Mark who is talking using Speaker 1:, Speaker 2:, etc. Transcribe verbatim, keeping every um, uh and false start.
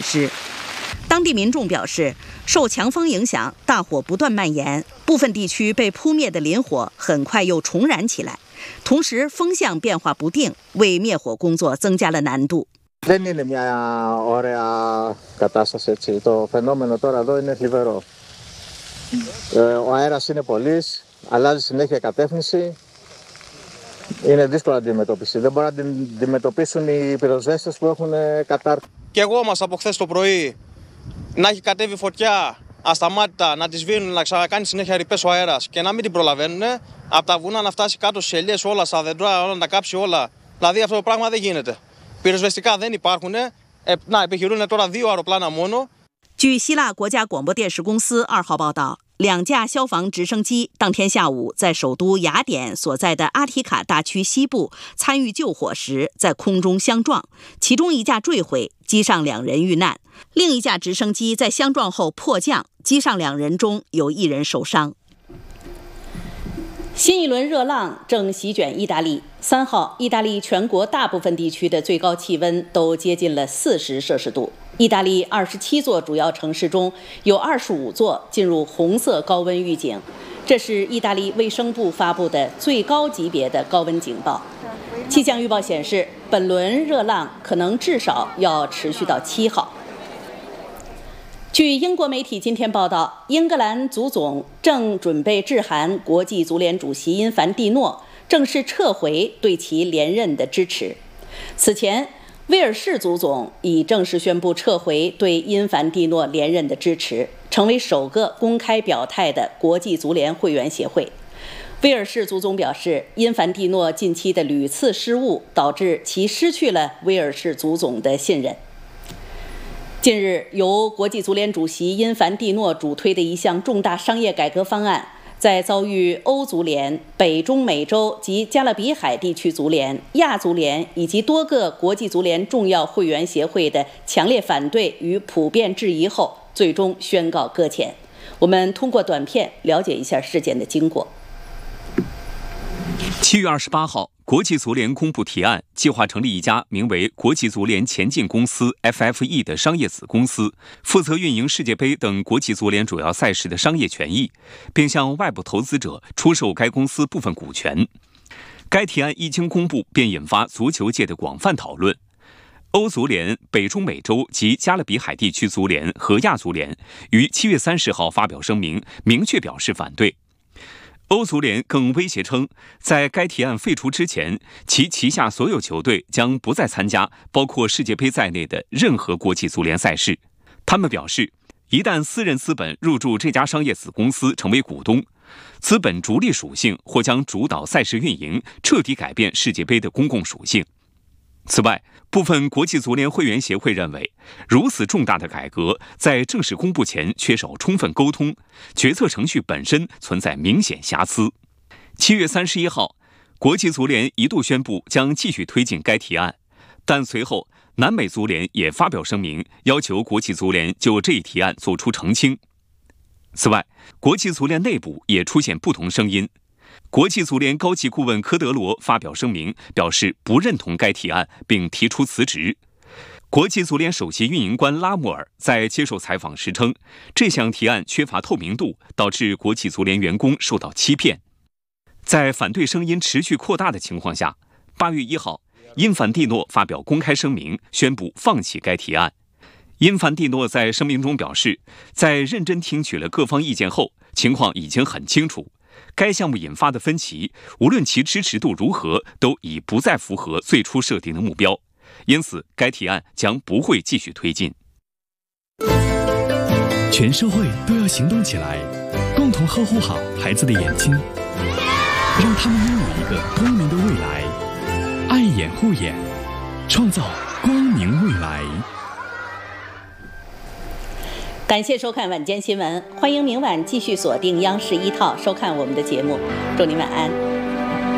Speaker 1: 失。当地民众表示，受强风影响，大火不断蔓延，部分地区被扑灭的林火很快又重燃起来，同时风向变化不定，为灭火工作增加了难度。
Speaker 2: Δεν είναι μια ωραία κατάσταση έτσι. Το φαινόμενο τώρα εδώ είναι θλιβερό. Ο αέρας είναι πολύς, αλλάζει συνέχεια κατεύθυνση. Είναι δύσκολη αντιμετώπιση. Δεν μπορούν να την αντιμετωπίσουν οι πυροσβέστες που έχουν κατάρτιση.
Speaker 3: Και εγώ μας από χθες το πρωί να έχει κατέβει φωτιά ασταμάτητα, να τη σβήνουν, να ξανακάνει συνέχεια ρηπές ο αέρας και να μην την προλαβαίνουν. Από τα βουνά να φτάσει κάτω στις ελιές όλα, στα δέντρα, όλα να τα κάψει όλα. Δηλαδή αυτό το πράγμα δεν γίνεται. Πυροσβεστικά δεν υπάρχουν. Ε, να επιχειρούν τώρα δύο αεροπλάνα μόνο.
Speaker 1: 据希腊国家广播电视公司二号报道，两架消防直升机当天下午在首都雅典所在的阿提卡大区西部参与救火时，在空中相撞，其中一架坠毁，机上两人遇难；另一架直升机在相撞后迫降，机上两人中有一人受伤。新一轮热浪正席卷意大利。三号，意大利全国大部分地区的最高气温都接近了四十摄氏度。意大利二十七座主要城市中有二十五座进入红色高温预警，这是意大利卫生部发布的最高级别的高温警报。气象预报显示，本轮热浪可能至少要持续到七号。据英国媒体今天报道，英格兰足总正准备致函国际足联主席因凡蒂诺，正式撤回对其连任的支持。此前，威尔士足总已正式宣布撤回对因凡蒂诺连任的支持，成为首个公开表态的国际足联会员协会。威尔士足总表示，因凡蒂诺近期的屡次失误导致其失去了威尔士足总的信任。近日，由国际足联主席因凡蒂诺主推的一项重大商业改革方案，在遭遇欧足联、北中美洲及加勒比海地区足联、亚足联以及多个国际足联重要会员协会的强烈反对与普遍质疑后，最终宣告搁浅。我们通过短片了解一下事件的经过。
Speaker 4: 七月二十八号，国际足联公布提案，计划成立一家名为国际足联前进公司 F F E 的商业子公司，负责运营世界杯等国际足联主要赛事的商业权益，并向外部投资者出售该公司部分股权。该提案一经公布，便引发足球界的广泛讨论。欧足联、北中美洲及加勒比海地区足联和亚足联于七月三十号发表声明，明确表示反对。欧足联更威胁称，在该提案废除之前，其旗下所有球队将不再参加包括世界杯在内的任何国际足联赛事。他们表示，一旦私人资本入驻这家商业子公司成为股东，资本逐利属性或将主导赛事运营，彻底改变世界杯的公共属性。此外，部分国际足联会员协会认为，如此重大的改革在正式公布前缺少充分沟通，决策程序本身存在明显瑕疵。七月三十一号，国际足联一度宣布将继续推进该提案，但随后南美足联也发表声明，要求国际足联就这一提案作出澄清。此外，国际足联内部也出现不同声音。国际足联高级顾问科德罗发表声明，表示不认同该提案，并提出辞职。国际足联首席运营官拉穆尔在接受采访时称，这项提案缺乏透明度，导致国际足联员工受到欺骗。在反对声音持续扩大的情况下，八月一号，因凡蒂诺发表公开声明，宣布放弃该提案。因凡蒂诺在声明中表示，在认真听取了各方意见后，情况已经很清楚。该项目引发的分歧，无论其支持度如何，都已不再符合最初设定的目标，因此该提案将不会继续推进。
Speaker 5: 全社会都要行动起来，共同呵护好孩子的眼睛，让他们拥有一个光明的未来。爱眼护眼，创造光明未来。
Speaker 1: 感谢收看晚间新闻，欢迎明晚继续锁定央视一套收看我们的节目，祝您晚安。